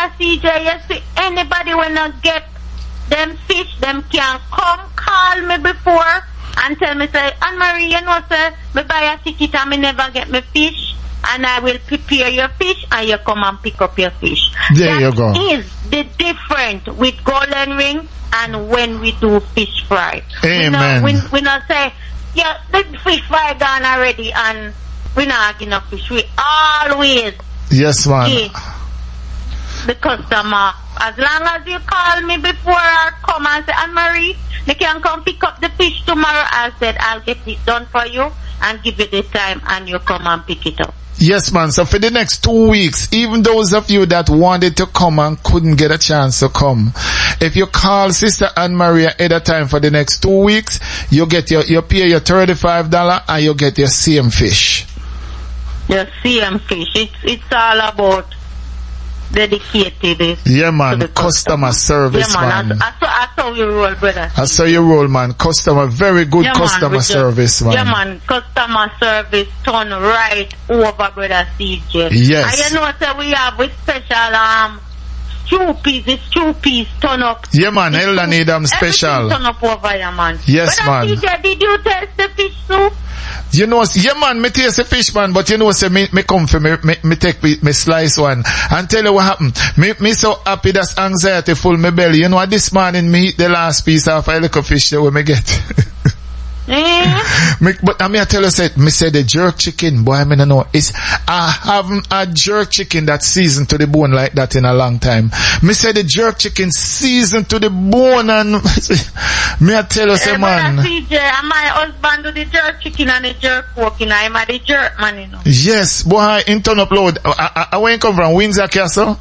brother CJ, you see, anybody when not get them fish, them can come call me before and tell me, say, Anne-Marie, you know, sir, me buy a ticket and me never get me fish, and I will prepare your fish and you come and pick up your fish. There you go. That is the difference with golden ring and when we do fish fry. Amen. We not say, yeah, the fish fry gone already and we not have enough fish. We always yes, man. give the customer. As long as you call me before I come and say, Anne-Marie, they can come pick up the fish tomorrow. I said, I'll get it done for you and give you the time and you come and pick it up. Yes, man. So for the next 2 weeks, even those of you that wanted to come and couldn't get a chance to come, if you call Sister Anne-Marie at a time for the next 2 weeks, you get you pay your $35 and you get your same fish. Your same fish. It's all about dedicated. Yeah, man. Customer service, yeah, man. I saw you roll, brother. I saw you roll, man. Customer, very good customer service, man. Yeah, man. Customer service turn right over, brother CJ. Yes. And you know, so we have with special stew peas turn up. Yeah, man. Elder need them special. Turn up over here, man. Yes, brother man. CJ, did you taste the fish soup? You know, yeah, man, me taste a fish, man, but you know, say, me come for me take me slice one. And tell you what happened. Me so happy that's anxiety full my belly. You know, this morning me eat the last piece of a little fish that we me get. But I mean, I tell you, me say the jerk chicken, boy, I mean, I know, I haven't a jerk chicken that's seasoned to the bone like that in a long time. Me say the jerk chicken seasoned to the bone, and me I tell you, say, man. CJ, and my husband do the jerk chicken and the jerk pork, you know, I'm the jerk man, you know. Yes, boy, in turn up load. I went come from Windsor Castle.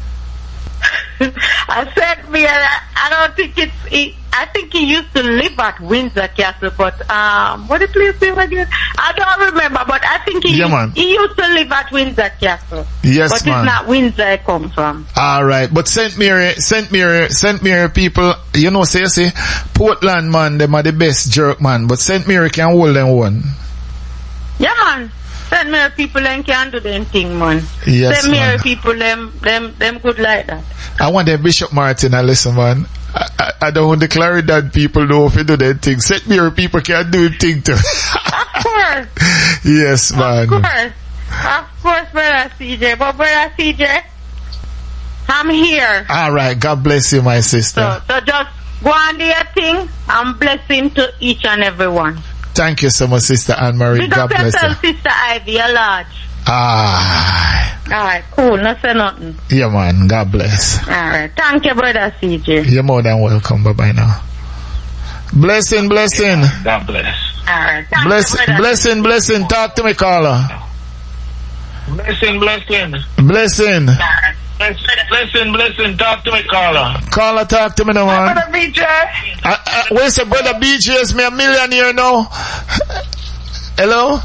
I said, I don't think I think he used to live at Windsor Castle, but what the place name again? I don't remember, but I think he used to live at Windsor Castle. Yes, but man. It's not Windsor I come from. Alright, but St. Mary people, you know, say, Portland, man, them are the best jerk, man, but St. Mary can hold them one. Yeah, man. St. Mary people them can do them thing, man. Yes, St. Mary man. people them good like that. I want the Bishop Martin and listen, man. I don't want the Clarendon people know if you do that thing. St. Mary people can do the thing too. Of course. Yes, man. Of course, brother CJ. But brother CJ, I'm here. Alright, God bless you, my sister. So just go on do your thing and blessing to each and every one. Thank you so much, Sister Anne-Marie. God bless you. Sister Ivy, a large. Alright, cool. No say nothing. Yeah, man. God bless. Alright. Thank you, brother CJ. You're more than welcome. Bye-bye now. Blessing. God bless. Alright. Blessing. Talk to me, caller. Blessing. Blessing. Blessing. Talk to me, caller. Caller, talk to me now, man. Brother BJ. Where's the brother BJ? Is me a millionaire now? Hello,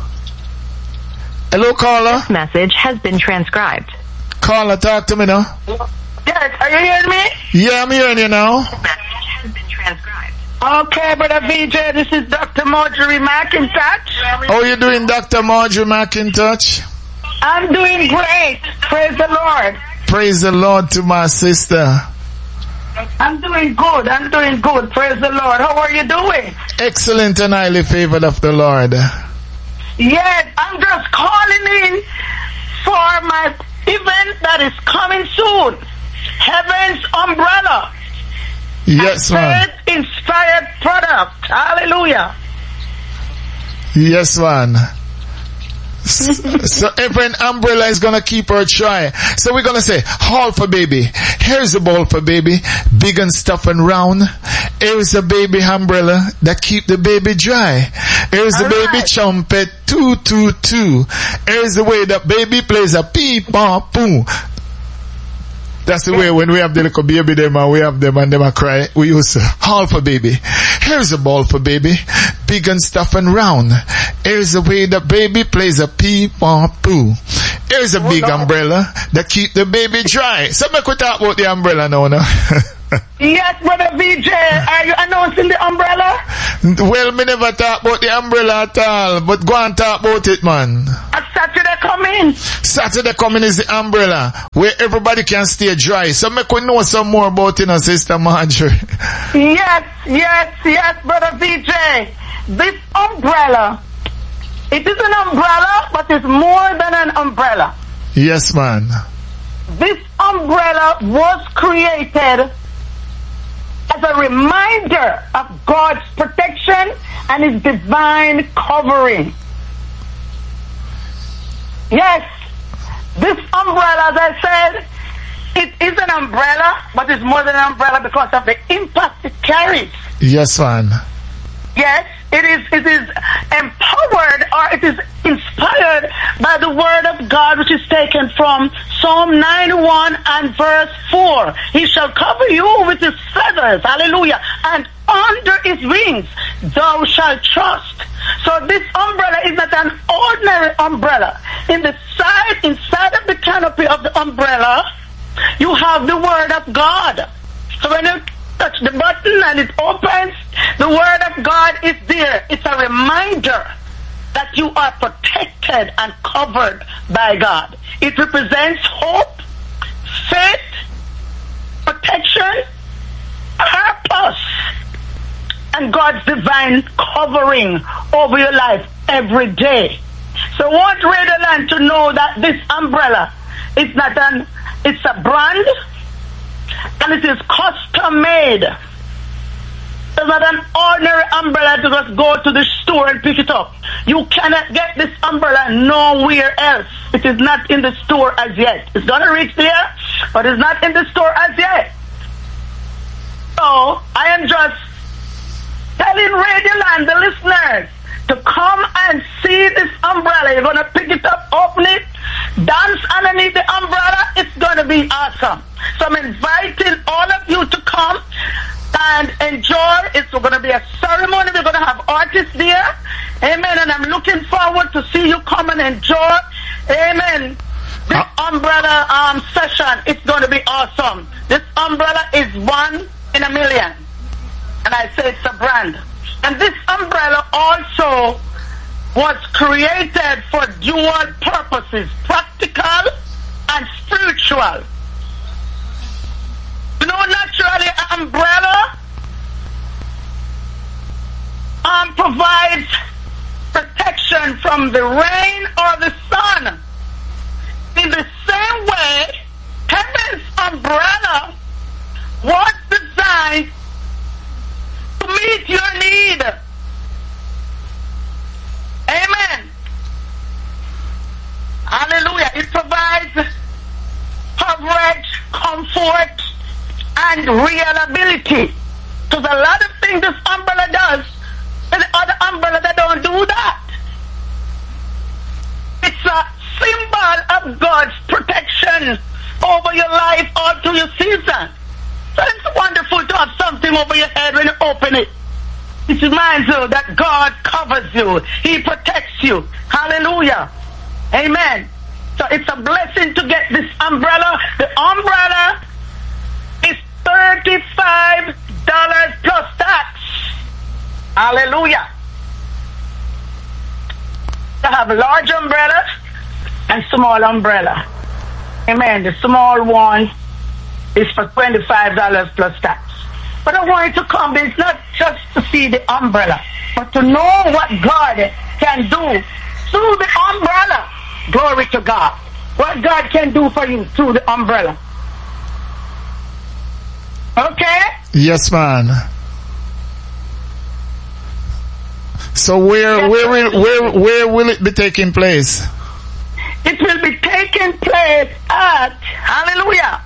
caller. This message has been transcribed. Caller, talk to me now. Yes, are you hearing me? Yeah, I'm hearing you now. This message has been transcribed. Okay, brother BJ, this is Dr. Marjorie McIntosh. How you doing, Dr. Marjorie McIntosh? I'm doing great. Praise the Lord. Praise the Lord to my sister. I'm doing good. Praise the Lord. How are you doing? Excellent and highly favored of the Lord. Yes, I'm just calling in for my event that is coming soon. Heaven's Umbrella. Yes, man. Inspired product. Hallelujah. Yes, man. So every umbrella is gonna keep her dry. So we're gonna say, haul for baby. Here's a ball for baby, big and stuff and round. Here's a baby umbrella that keep the baby dry. Here's the baby trumpet, 222. Here's the way that baby plays a pee-pom-poo. That's the way when we have the little baby them and we have them and them a cry, we use haul for baby. Here's a ball for baby, big and stuff and round. Here's the way the baby plays a pee-pom-poo. Here's a big umbrella that keep the baby dry. So make we talk about the umbrella now. Yes, brother VJ, are you announcing the umbrella? Well, me never talk about the umbrella at all, but go and talk about it, man. On Saturday coming. Saturday coming is the umbrella where everybody can stay dry. So make we know some more about it, Sister Marjorie. Yes, Brother VJ. This umbrella, it is an umbrella, but it's more than an umbrella. Yes, man. This umbrella was created as a reminder of God's protection and His divine covering. Yes, this umbrella, as I said, it is an umbrella, but it's more than an umbrella because of the impact it carries. Yes, man. Yes, it is empowered, or it is inspired by the word of God, which is taken from Psalm 91 and verse 4. He shall cover you with his feathers, hallelujah, and under his wings thou shalt trust. So this umbrella is not an ordinary umbrella. Inside of the canopy of the umbrella, you have the word of God. So when you touch the button and it opens, the word of God is there. It's a reminder that you are protected and covered by God. It represents hope, faith, protection, purpose, and God's divine covering over your life every day. So I want Radio Land to know that this umbrella is it's a brand, and it is custom made. It's not an ordinary umbrella to just go to the store and pick it up. You cannot get this umbrella nowhere else. It is not in the store as yet. It's going to reach there, but it's not in the store as yet. So I am just telling Radio Land, the listeners, to come and see this umbrella. You're going to pick it up, open it, dance underneath the umbrella. It's going to be awesome. So I'm inviting all of you to come and enjoy. It's going to be a ceremony. We're going to have artists there. Amen. And I'm looking forward to see you come and enjoy. Amen. This umbrella session, it's going to be awesome. This umbrella is 1 in a million. And I say it's a brand. And this umbrella also was created for dual purposes, practical and spiritual. You know, naturally, an umbrella provides protection from the rain or the sun. In the same way, heaven's umbrella was designed to meet your need. Amen. Hallelujah. It provides coverage, comfort, and reliability. Because a lot of things this umbrella does, and the other umbrella that don't do that. It's a symbol of God's protection over your life all through your season. So it's wonderful to have something over your head when you open it. It reminds you that God covers you. He protects you. Hallelujah. Amen. So it's a blessing to get this umbrella. The umbrella is $35 plus tax. Hallelujah. To have large umbrellas and small umbrella. Amen. The small one is for $25 plus tax. But I want you to come. It's not just to see the umbrella, but to know what God can do through the umbrella. Glory to God. What God can do for you through the umbrella. Okay? Yes, man. So where will it be taking place? It will be taking place at, hallelujah,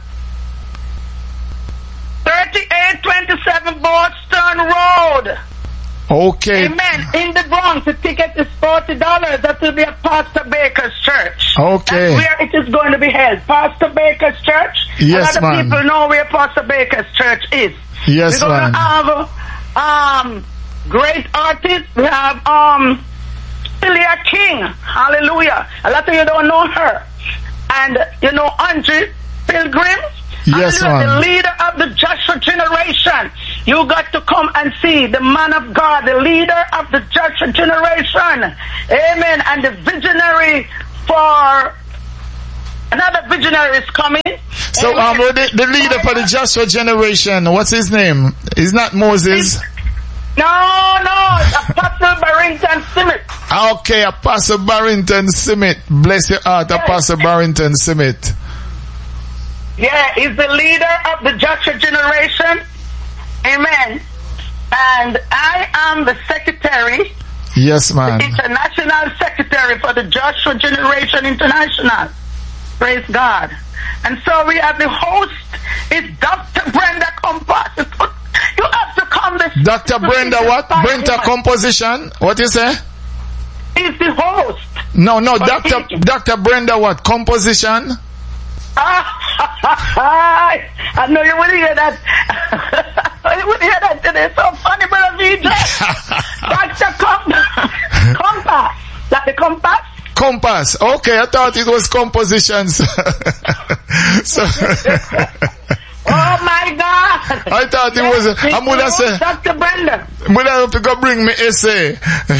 3827 Boston Road. Okay. Amen. In the Bronx, the ticket is $40. That will be at Pastor Baker's church. Okay. That's where it is going to be held. Pastor Baker's church. Yes, a lot man. of people know where Pastor Baker's church is. Yes, We're man. going to have great artists. We have Celia King. Hallelujah. A lot of you don't know her. And you know Andre Pilgrim. Yes, hallelujah, man. the leader of the Joshua generation. You got to come and see the man of God, the leader of the Joshua generation. Amen. And the visionary for another visionary is coming. So the leader for the Joshua generation, what's his name? Is not Moses? No, Apostle Barrington Simmet. Okay, Apostle Barrington Simmet. Bless your heart, Apostle Barrington Simmet. Yeah, he's the leader of the Joshua generation. Amen. And I am the secretary. Yes, man. The international secretary for the Joshua Generation International. Praise God. And so we have the host. It's Dr. Brenda Compass. You have to come this. Dr. Brenda what? Brenda Composition? What you say? He's the host. No, Dr. Brenda what? Composition? I know you will hear that. You will hear that today. So funny, brother VJ. Dr. Compass. Like the compass? Compass. Okay, I thought it was compositions. So oh my God. I thought it was I'm gonna say Dr. Brenda. I'm gonna have to go bring me essay.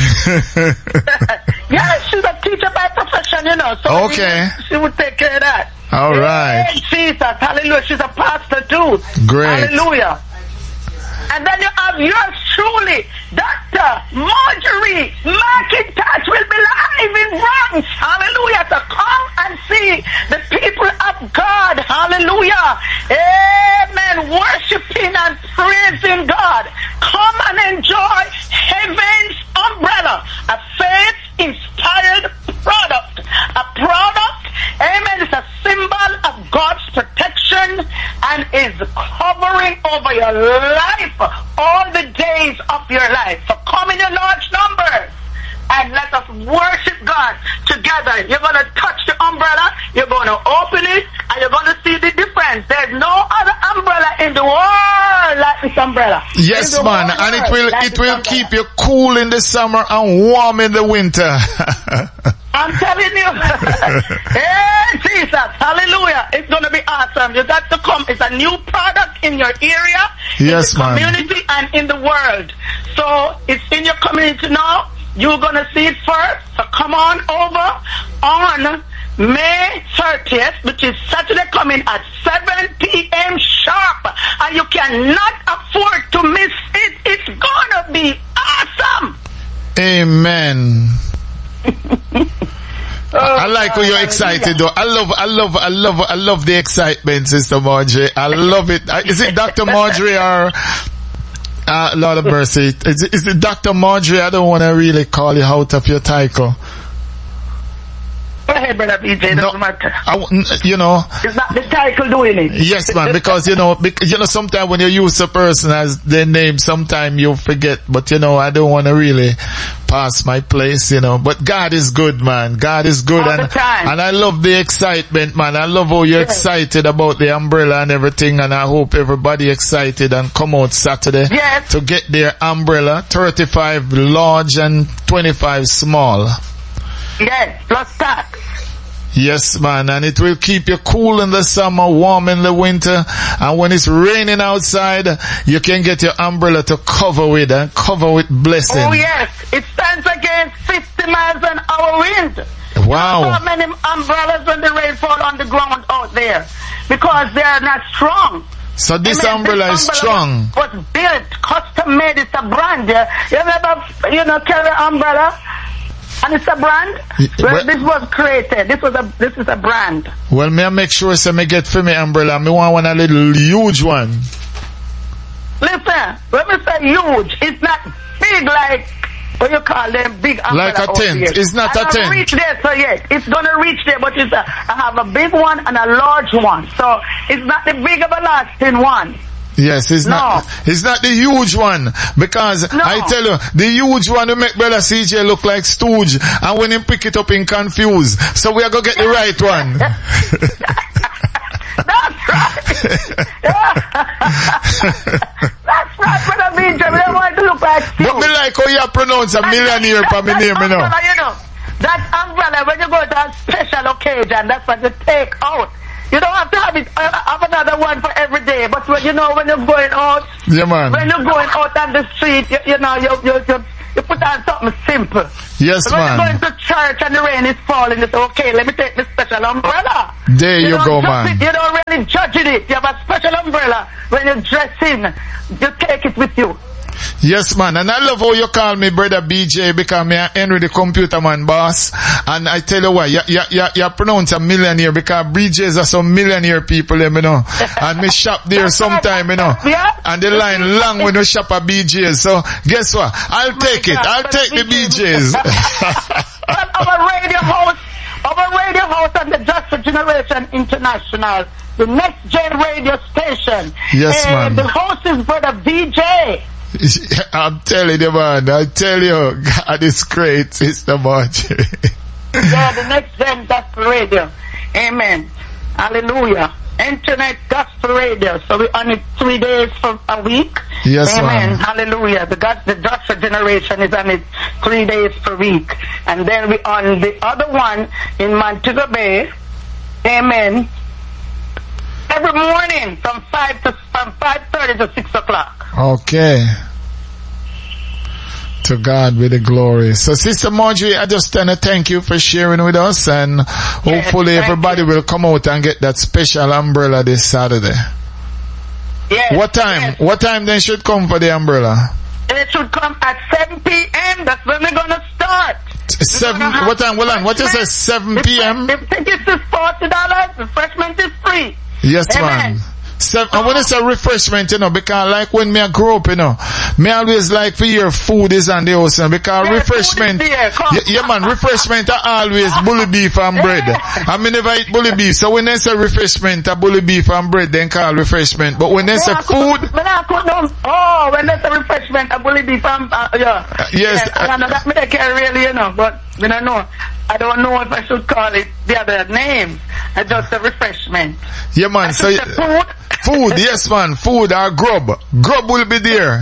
Yeah, she's a teacher by profession, you know. So okay. She would take care of that. All right. Hey, Jesus, hallelujah. She's a pastor too. Great. Hallelujah. And then you have yours truly, Dr. Marjorie McIntosh will be live in Bronx. Hallelujah. To come and see the people of God. Hallelujah. Amen. Worshiping and praising God. Come and enjoy Heaven's Umbrella, a faith-inspired product. A product, amen, is a symbol of God's protection and is covering over your life all the days of your life. So come in a large number and let us worship God together. You're going to touch the umbrella, you're going to open it, and you're going to see the difference. There's no other umbrella in the world like this umbrella. Yes, man, and it will keep you cool in the summer and warm in the winter. I'm telling you. Hey, Jesus. Hallelujah. It's going to be awesome. You got to come. It's a new product in your area, yes, in the man. community, and in the world. So it's in your community now. You're going to see it first. So come on over on May 30th, which is Saturday, coming at 7 p.m. sharp. And you cannot afford to miss it. It's going to be awesome. Amen. I like how you're excited though. I love the excitement, Sister Marjorie. I love it. Is it Dr. Marjorie or Lord of Mercy? Is it Dr. Marjorie? I don't want to really call you out of your title. Go ahead, brother BJ. Doesn't matter. You know, it's not the title doing it. Yes, man. Because you know, sometimes when you use a person as their name, sometimes you forget. But you know, I don't want to really pass my place. You know, but God is good, man. God is good, all the time. And I love the excitement, man. I love how you're excited about the umbrella and everything. And I hope everybody excited and come out Saturday to get their umbrella. 35 large and 25 small. Yes, plus tax. Yes, man, and it will keep you cool in the summer, warm in the winter, and when it's raining outside, you can get your umbrella to cover with and cover with blessing. Oh yes, it stands against 50 miles an hour wind. Wow. So many umbrellas when the rain fall on the ground out there because they are not strong. So this umbrella is strong. Was built, custom made. It's a brand. You ever, carry an umbrella? And it's a brand. Well, this was created. This is a brand. Well, may I make sure so me get for me umbrella. Me want one a little huge one. Listen, when we say huge, it's not big like what you call them big umbrella. Like a tent. It's not a tent. I haven't reached there so yet. It's gonna reach there, but I have a big one and a large one. So it's not the big everlasting one. Yes, it's not the huge one, because I tell you, the huge one will make brother CJ look like Stooge, and when he pick it up in confused. So we are gonna get the right one. That's right. That's right, brother BJ. We don't want to look like Stooge. But me like how you pronounce a millionaire for me name, you know. That umbrella, when you go to a special occasion, that's what you take out. You don't have to have another one for every day, but when you're going out, yeah, man. when you're going out on the street, you put on something simple. Yes, So when man. you're going to church and the rain is falling, you say, okay, let me take my special umbrella. There you don't go, judge man. It, you don't really judge it. You have a special umbrella. When you dress in, you take it with you. Yes, man. And I love how you call me brother BJ because me and Henry the computer man boss. And I tell you what, you pronounce a millionaire because BJ's are some millionaire people, you know. And me shop there sometime, you know. And the line long when you shop at BJ's. So guess what? I'll take it. I'll take the BJ's. Our radio host and the Just for Generation International, the next gen radio station. Yes, man. The host is brother BJ. I'm telling you, man. I tell you, God is great, Sister Marjorie. Yeah, the next gen gospel radio. Amen. Hallelujah. Internet gospel radio. So we on it 3 days for a week. Yes, amen. ma'am. Hallelujah. The gospel generation is on it 3 days per week. And then we on the other one in Montego Bay. Amen. Every morning from 5:30 to 6 o'clock. Okay. To God be the glory. So, Sister Marjorie, I just want to thank you for sharing with us, and hopefully everybody will come out and get that special umbrella this Saturday. Yes. What time? Yes. What time they should come for the umbrella? It should come at 7 p.m. That's when we're gonna start. 7. What time? Hold on. What you say? 7 p.m. The ticket is $40. Refreshment is free. Yes, Amen. man. I want to say refreshment, you know, because like when me I grow up, you know, me always like for your food is on the house, you know, because refreshment, yeah, man, refreshment are always bully beef and bread. I mean, never eat bully beef, so when they say refreshment, a bully beef and bread, then call refreshment. But when they say food, when they say refreshment, a bully beef and yes, I know that me they care really, you know, but we don't know. I don't know if I should call it the other name. I just a refreshment. Yeah, man. So food, yes, man. Food or grub. Grub will be there.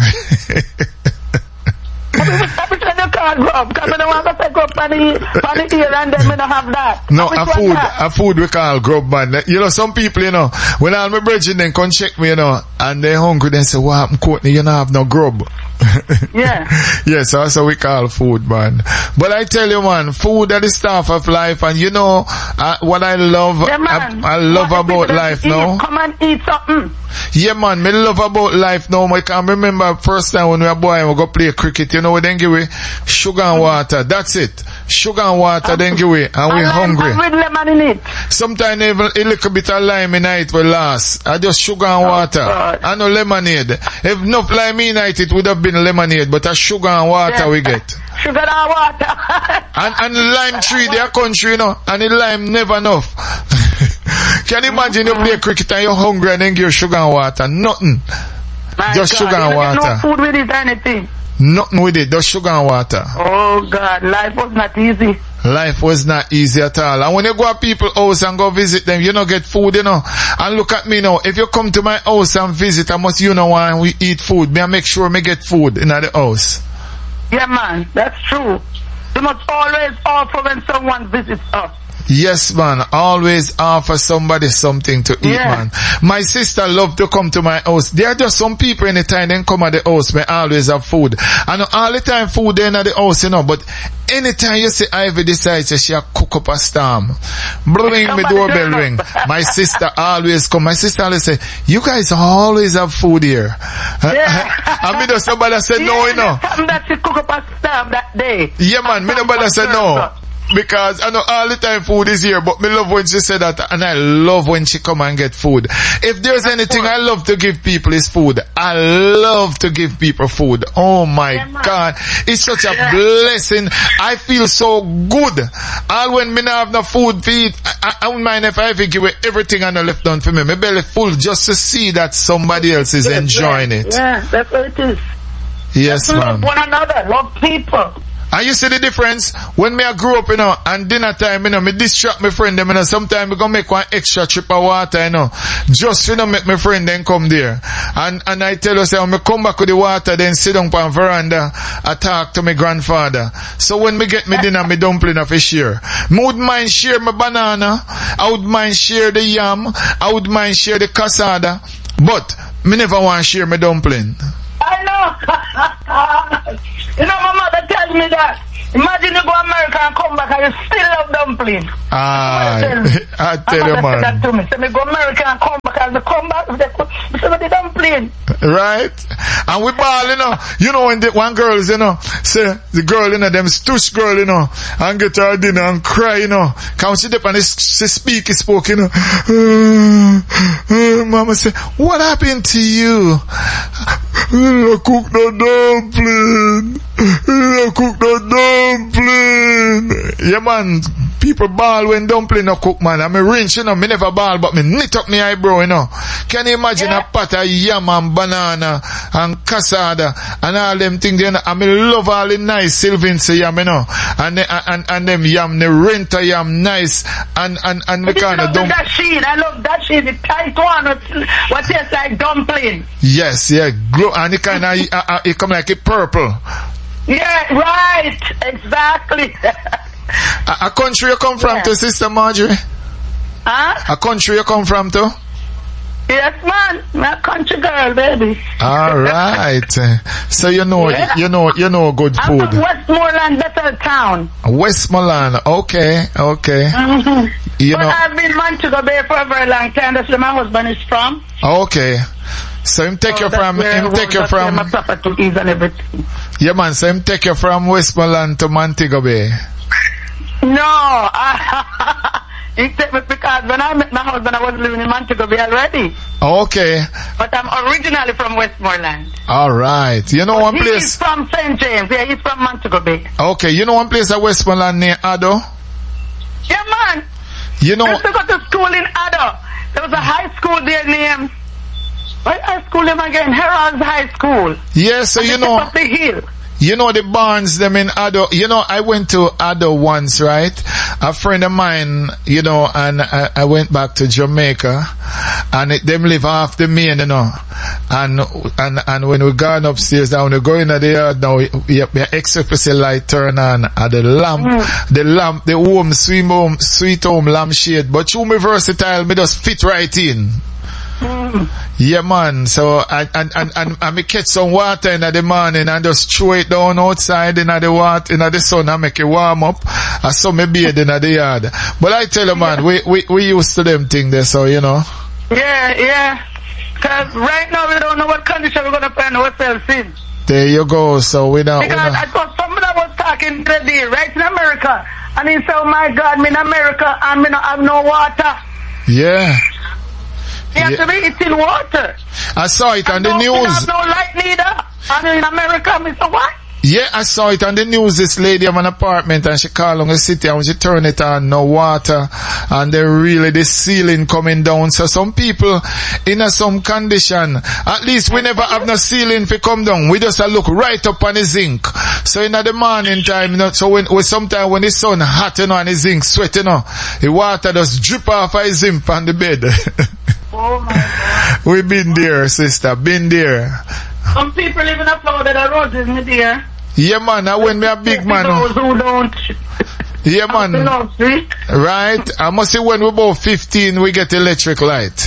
Every time you call grub, because I don't want to take up on the ear and then we don't have that. No, a food we call grub, man. You know, some people, you know, when all my brethren then come check me, you know, and they're hungry, they say, what happened, Courtney? You don't have no grub. Yeah. Yes, that's what we call food, man. But I tell you, man, food are the stuff of life, and you know what I love. Yeah, I love about life now. Come and eat something. Yeah, man, me love about life now. I can remember first time when we were boy, we go play cricket. You know, we then give we sugar and water. That's it. Sugar and water, then give we, and we hungry. And with lemon in it. Sometimes even a little bit of lime in it will last. I just sugar and water. God. I know lemonade. If enough lime in it would have been lemonade, but a sugar and water we get. Sugar and water. and lime tree, their country, you know, and the lime never enough. Can you imagine you play cricket and you're hungry and then give sugar and water? Nothing. My just God, sugar and water. No food with it, anything. Nothing with it, just sugar and water. Oh God, life was not easy. Life was not easy at all. And when you go to people's house and go visit them, you don't get food, you know. And look at me now. If you come to my house and visit, I must, you know, when we eat food, I make sure I get food in the house. Yeah, man, that's true. You must always offer when someone visits us. Yes, man. Always offer somebody something to eat, man. My sister love to come to my house. There are just some people anytime they come at the house, may always have food. And all the time food in at the house, you know, but anytime you see Ivy decides she cook up a storm, bring me doorbell ring. My sister always come. My sister always say, you guys always have food here. I mean, somebody said no, you know. That she cook up a storm that day. Yeah, man. Me nobody said no. Because I know all the time food is here, but me love when she said that, and I love when she come and get food. If there's anything I love to give people is food. I love to give people food. Oh my God. It's such a blessing. I feel so good. All when me not have no food to eat, I wouldn't mind if I give away everything and I left done for me. My belly full just to see that somebody else is enjoying it. Yeah, that's what it is. Yes, man. Love one another, love people. And you see the difference? When me I grew up, you know, and dinner time, you know, me distract my friend them, you know, sometimes me gonna make one extra trip of water, you know, just, you know, make my friend then come there. And I tell you, say, when me come back with the water, then sit down on veranda, I talk to my grandfather. So when me get me dinner, me dumpling of a share. Me would mind share my banana, I would mind share the yam, I would mind share the cassava, but me never want to share my dumpling. I know. You know, my mother tell me that. Imagine you go to America and come back and you still love dumpling. I tell you, man. That to me. So me go to America and come back and come back with the dumpling. Right? And we ball, you know, when the one girls, say, the girl, them stush girl, and get her dinner and cry, Can she dip and she spoke, Mama say, what happened to you? I cooked the dumpling. Yeah, man. People ball when dumpling no cook, man. I'm a rinse, me never ball, but me knit up my eyebrow, Can you imagine a pot of yam and banana and cassada and all them things, I love all the nice Sylvan's yam, and them yam, the renter yam nice, and we kind of dump. I love that shit, the tight one, what tastes like dumpling. Yes, yeah, and it kind of, it come like a purple. Yeah, right, exactly. A country you come from to, Sister Marjorie? Huh? A country you come from to? Yes, man. I'm a country girl, baby. All right. So you know good I'm food. from Westmoreland, better town. Westmoreland. Okay. Mm-hmm. You but know. I've been in Montego Bay for a very long time. That's where my husband is from. Okay. So him take you from. My properties and everything. Yeah, man. So him take you from Westmoreland to Montego Bay. No. He took me because when I met my husband, I was living in Montego Bay already. Okay. But I'm originally from Westmoreland. All right. You know one place. He's from St. James. Yeah, he's from Montego Bay. Okay. You know one place at Westmoreland near Addo? Yeah, man. You know. I used to go to school in Addo. There was a high school there named. What high school name again? Herald's High School. Yeah, so you know. Up the hill. You know the barns them in Addo. You know, I went to Addo once, right? A friend of mine, and I went back to Jamaica, and them live off the main, and when we gone upstairs now, when we go in the yard now, your exit light turn on, and the lamp, the home, sweet home lampshade, but you me versatile, me just fit right in. Yeah, man. So I me catch some water in the morning and just throw it down outside in the water in the sun and make it warm up. I saw me bathe in the yard. But I tell you, man, we used to them thing there, so Yeah. Cause right now we don't know what condition we're gonna find ourselves in. There you go. So we don't. Because I thought somebody was talking today, right in America, and he said, "Oh my God, me in America and me not have no water." Yeah. You have to be eating water. I saw it on the news. We have no light neither. And in America, me say what? Yeah, I saw it on the news. This lady have an apartment and she called on the city and when she turn it on, no water. And the ceiling coming down. So some people in some condition, at least we never have no ceiling to come down. We just look right up on the zinc. So in the morning time, so when sometimes when the sun hot, and the zinc sweat, the water just drip off of the zinc on the bed. Oh my God. We been there, sister, been there. Some people even applauded the roses, my dear. Yeah, man, I went me a big man. Those who don't. Yeah, man. Right? I must say when we're about 15, we get electric light.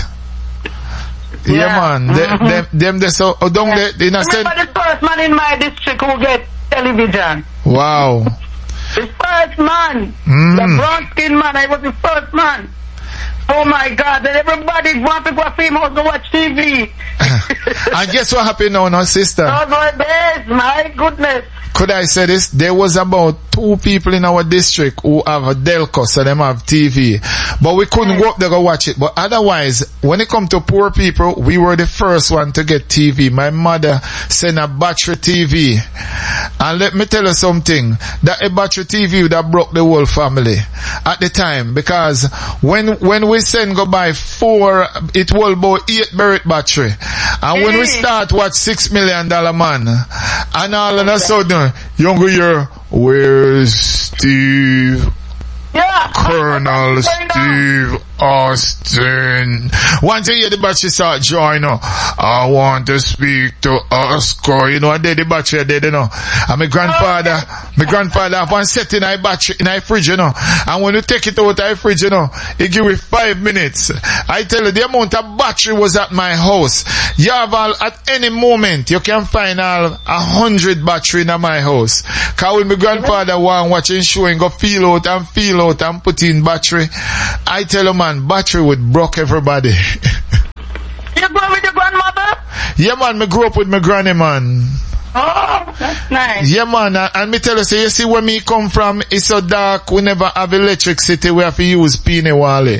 Yeah, man. Them so, don't let, Remember the first man in my district who get television. Wow. The first man. The brown skin man, I was the first man. Oh my God, and everybody want to go famous to watch TV. And guess what happened now, sister? Those were days, my goodness. Could I say this? There was about 2 people in our district who have a Delco, so them have TV. But we couldn't go up there to watch it. But otherwise, when it come to poor people, we were the first one to get TV. My mother sent a battery TV. And let me tell you something. That a battery TV that broke the whole family at the time. Because when we send go buy 4, it will about 8 Barrett battery. And when we start watch $6 Million Man, and all of a sudden, younger year, where's Steve? Yeah. Colonel Steve. Austin. Once you hear the battery start join, I want to speak to Oscar. You know, I did the battery, you know. And my grandfather have one set in a battery, in a fridge, you know. And when you take it out of the fridge, you know, it give you 5 minutes. I tell you, the amount of battery was at my house. You have at any moment, you can find 100 battery in my house. Cause when my grandfather want watching show and go feel out and put in battery, I tell you, man, battery would broke everybody. You grew up with your grandmother? Yeah, man, me grew up with my granny, man. Oh, that's nice. Yeah, man, and me tell you, so you see where me come from, it's so dark, we never have electricity, we have to use Peanut Wally.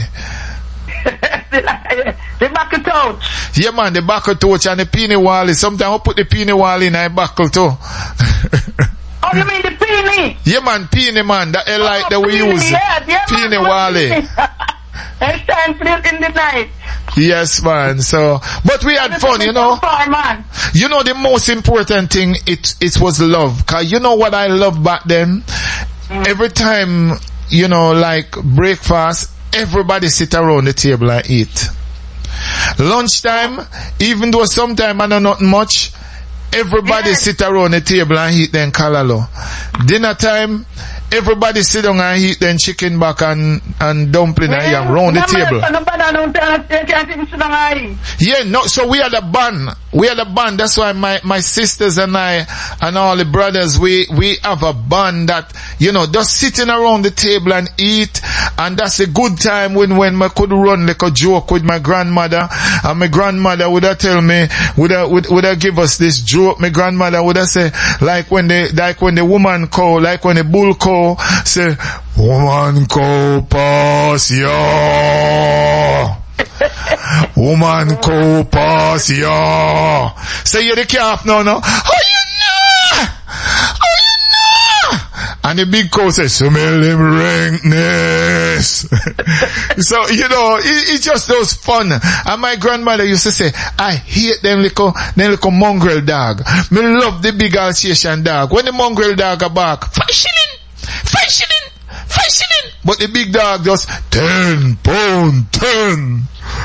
The buckle torch. Yeah, man, the buckle torch and the Peanut Wally. Sometimes we put the Peanut Wally in a buckle too. Oh, you mean the peony? Yeah, man, peony, man, that light that we use. Yeah, Peanut Wally. It's time in the night. Yes, man. So, but we had fun, you know. You know, the most important thing, it was love. Cause you know what I loved back then? Every time, you know, like breakfast, everybody sit around the table and eat. Lunchtime, even though sometime I know not much, everybody sit around the table and eat then kalalo. Dinner time, everybody sit down and eat then chicken back and dumpling and yam round the table. Yeah, no, so we had a band. That's why my sisters and I and all the brothers, we have a band that, you know, just sitting around the table and eat. And that's a good time when I could run like a joke with my grandmother. And my grandmother would have tell me, would have give us this joke. My grandmother would have say, like when the woman cow, like when the bull cow say, woman cow pass ya. Woman cow pass ya. Say you're the calf now. How you know? And the big cow says, smell him rankness. So, you know, it just was fun. And my grandmother used to say, I hate them little mongrel dog. Me love the big Alsatian dog. When the mongrel dog are back, 5 shilling. But the big dog just 10 pound, 10.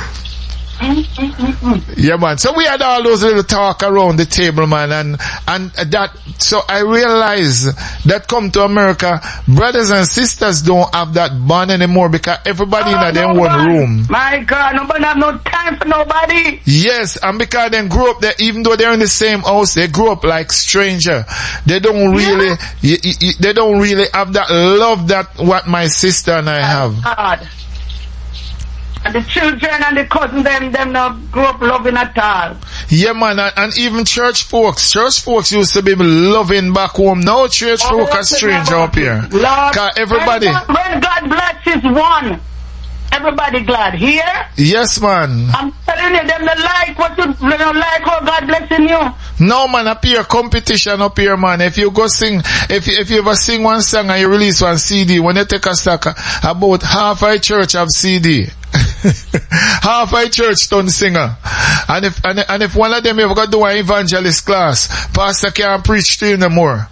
Yeah, man. So we had all those little talk around the table, man, and that. So I realized that come to America, brothers and sisters don't have that bond anymore because everybody in their one room. My God, nobody have no time for nobody. Yes, and because they grew up there, even though they're in the same house, they grew up like stranger. They don't really, they don't really have that love that what my sister and I have. God. And the children and the cousins, them not grow up loving at all. Yeah, man, and even church folks used to be loving back home. Now church folk are strange up here. Lord, everybody. When God blesses one, everybody glad. Here? Yes, man. I'm telling you, them not like what you don't like how God blessing you. No, man, up here, competition up here, man. If you go sing, if you ever sing one song and you release one CD, when you take a stock, about half a church have CD. Half a church done singer. And if one of them ever got do an evangelist class, pastor can't preach to you no more.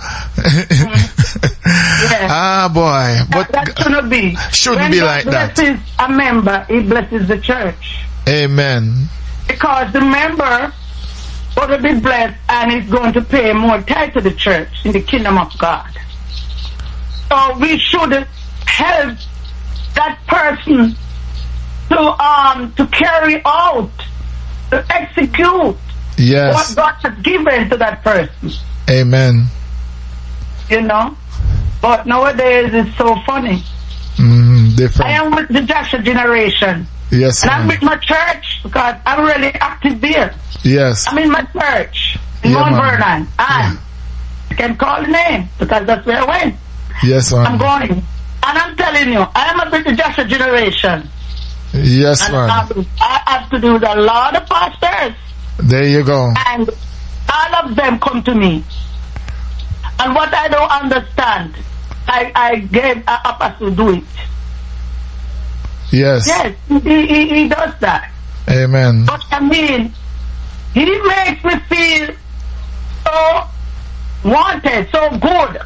Yes. Ah, boy. But that shouldn't be. Shouldn't be like that. When God blesses a member, he blesses the church. Amen. Because the member going to be blessed and is going to pay more tithe to the church in the kingdom of God. So we should help that person to carry out, to execute what God has given to that person. Amen. You know? But nowadays it's so funny. Different. I am with the Joshua generation. Yes. And I'm with my church because I'm really active there. Yes. I'm in my church in Mount Vernon. And you can call the name because that's where I went. Yes, man. I'm going. And I'm telling you, I am with the Joshua generation. Yes, and man. I have to do with a lot of pastors. There you go. And all of them come to me. And what I don't understand, I gave a pastor to do it. Yes. Yes, he does that. Amen. But I mean, he makes me feel so wanted, so good.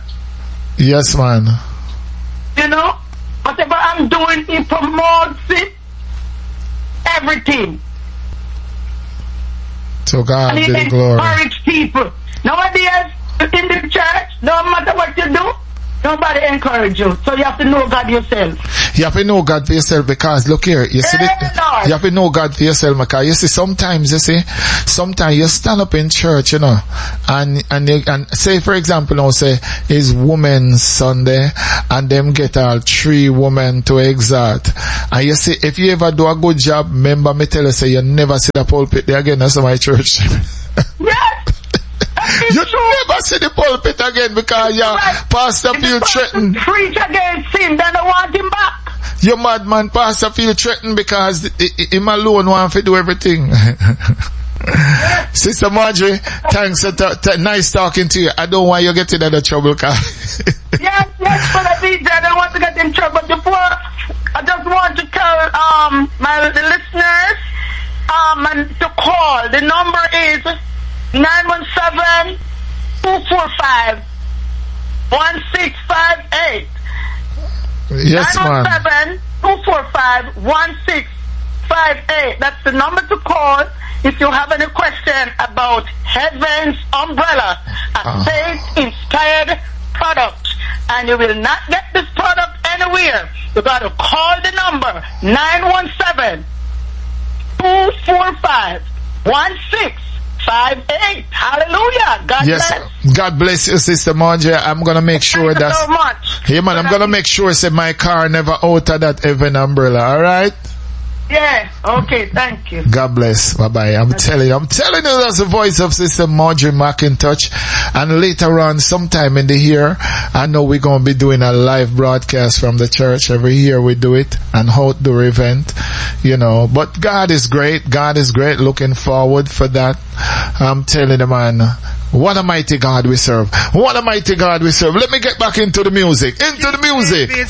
Yes, man. You know, whatever I'm doing, he promotes it. everything. To God And be he the glory. encourage people. Nowadays, in the church, no matter what you do, nobody encourage you. So you have to know God yourself. You have to know God for yourself, because look here, you see, Lord. you have to know God for yourself, because you see, sometimes you stand up in church, you know, and say, for example, now say, it's Women's Sunday, and them get all 3 women to exalt. And you see, if you ever do a good job, remember me tell you, say, you never see the pulpit there again, that's my church. Yes! You never see the pulpit again, because your pastor feel threatened. Preach against sin, then I want him back. Your madman pastor feel threatened because him alone want to do everything. Sister Marjorie, thanks. Nice talking to you. I don't want you getting into trouble, Yes, Brother DJ, I don't want to get in trouble. Before, I just want to tell the listeners to call. The number is 917-245-1658. Yes, ma'am. 917-245-1658. That's the number to call if you have any question about Heaven's Umbrella, a faith-inspired product. And you will not get this product anywhere. You got to call the number 917-245-1658. Hallelujah. God bless. God bless you, Sister Marjorie. I'm gonna make sure that. Thank you so much. Yeah, man, I'm gonna make sure say my car never out of that Heaven Umbrella. All right. Yeah. Okay. Thank you. God bless. Bye bye. I'm telling you, that's the voice of Sister Marjorie McIntosh. And later on, sometime in the year, I know we're going to be doing a live broadcast from the church. Every year we do it, an outdoor event, you know. But God is great. God is great. Looking forward for that. I'm telling you, man, what a mighty God we serve. What a mighty God we serve. Let me get back into the music. Into the music.